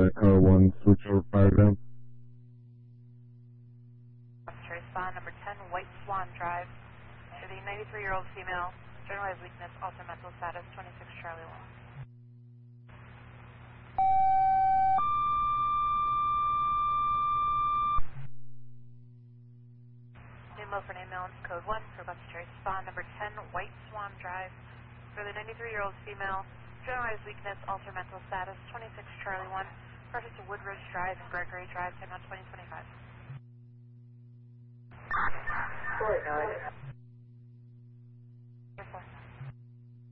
car 1 switch over fire down. Respond number 10, White Swan Drive. To the 93-year-old female, generalized weakness, altered mental status, 26 Charlie 1. Milford ambulance code 1 for Buster Spawn number 10 White Swan Drive for the 93-year-old female, generalized weakness, altered mental status, 26 Charlie 1, purchase to Woodridge Drive and Gregory Drive, time on 2025. 49.